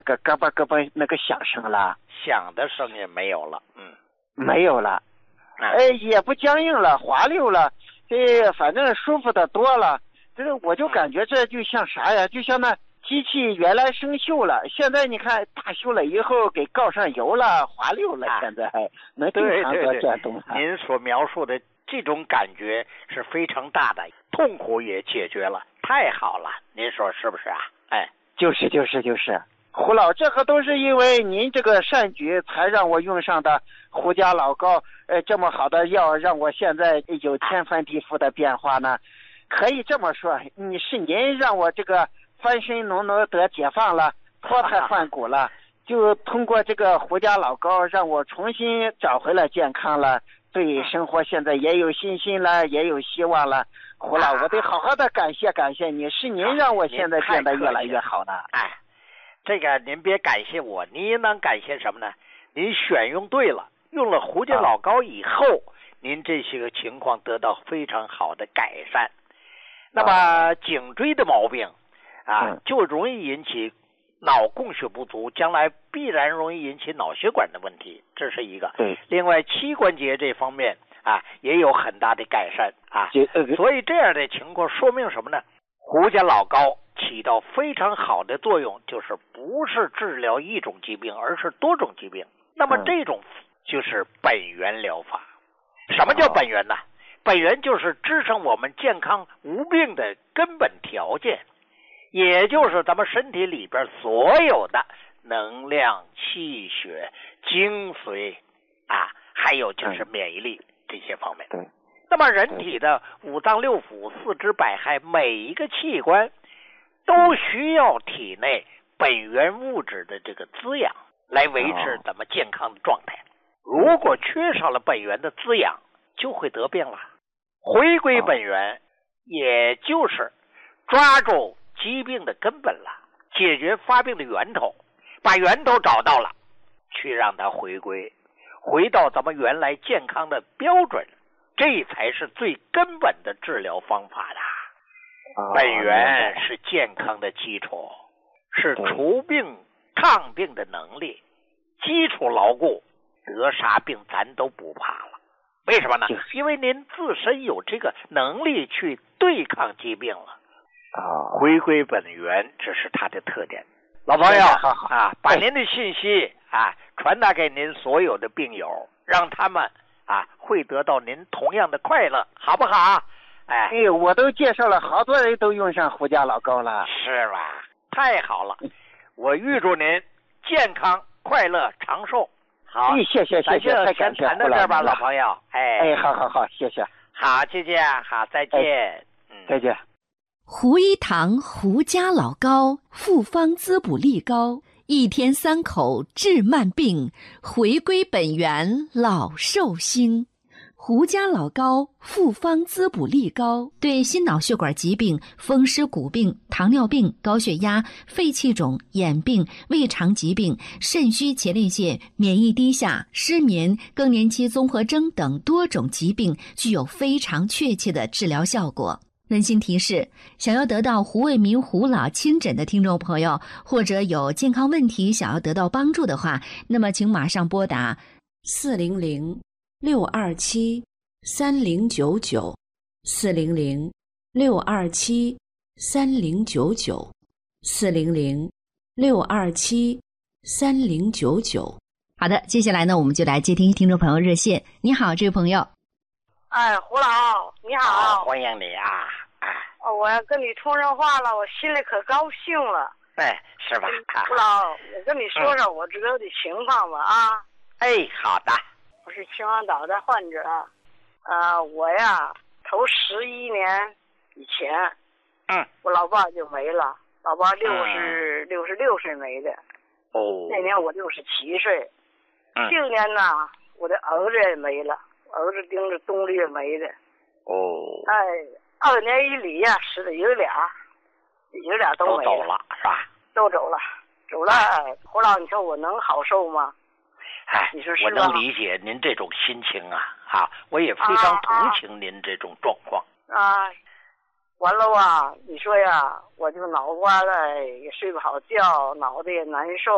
个咯嘣咯嘣那个响声了， 响的声音没有了， 没有了，也不僵硬了，滑溜了，反正舒服的多了。这个我就感觉这就像啥呀？就像那机器原来生锈了，现在你看大修了以后给告上油了，滑溜了，现在还能正常的转动了。 您所描述的这种感觉是非常大的，痛苦也解决了，太好了，您说是不是啊？ 就是，胡老，这个都是因为您这个善举才让我用上的胡家老膏，这么好的药，让我现在有天翻地覆的变化呢。可以这么说，是您让我这个翻身农得解放了，脱胎换骨了，就通过这个胡家老膏让我重新找回了健康了，对生活现在也有信心了，也有希望了。胡老，我得好好的感谢你，是您让我现在变得越来越好的。 这个您别感谢我，您应当感谢什么呢？您选用对了，用了胡家老膏以后，您这些个情况得到非常好的改善。那么颈椎的毛病就容易引起脑供血不足，将来必然容易引起脑血管的问题，这是一个。另外膝关节这方面也有很大的改善所以这样的情况说明什么呢？胡家老膏起到非常好的作用，就是不是治疗一种疾病，而是多种疾病。那么这种就是本源疗法。什么叫本源呢？本源就是支撑我们健康无病的根本条件，也就是咱们身体里边所有的能量、气血、精髓还有就是免疫力这些方面。那么人体的五脏六腑、四肢百骸，每一个器官都需要体内本源物质的这个滋养，来维持咱们健康的状态。如果缺少了本源的滋养，就会得病了。回归本源，也就是抓住疾病的根本了，解决发病的源头，把源头找到了，去让它回到咱们原来健康的标准，这才是最根本的治疗方法的。本源是健康的基础，是除病抗病的能力，基础牢固，得啥病咱都不怕了。为什么呢？因为您自身有这个能力去对抗疾病了。回归本源，这是它的特点。老朋友把您的信息传达给您所有的病友，让他们会得到您同样的快乐，好不好？ 我都介绍了，好多人都用上胡家老膏了， 是吧？太好了，我预祝您健康、快乐、长寿。好， 谢谢，太感谢谈到这儿吧，老朋友。 好，谢谢。 好，谢谢，好，再见。 再见。 胡一堂胡家老膏复方滋补力膏，1天3口治慢病，回归本源老寿星。胡家老膏复方滋补力膏对心脑血管疾病、风湿骨病、糖尿病、高血压、肺气肿、眼病、胃肠疾病、肾虚前列腺、免疫低下、失眠、更年期综合征等多种疾病具有非常确切的治疗效果。温馨提示，想要得到胡卫民胡老亲诊的听众朋友，或者有健康问题想要得到帮助的话，那么请马上拨打400-627-3099 400-627-3099 400-627-3099。好的，接下来呢，我们就来接听听众朋友热线。你好，这位朋友。 胡老，你好。 欢迎你啊。 我要跟你通上话了，我心里可高兴了。 是吧？ 胡老，我跟你说说我这个的情况吧好的。 我是秦皇岛的患者，我呀，头11年以前，我老爸就没了，老爸66岁没的，那年我67岁，去年呢，我的儿子也没了，儿子盯着东丽也没的，2年以里呀，死的有俩都没了， 都走了是吧？ 都走了，胡老，你说我能好受吗？你说是吧？ 我能理解您这种心情我也非常同情您这种状况完了你说呀，我就脑瓜子也睡不好觉，脑袋也难受。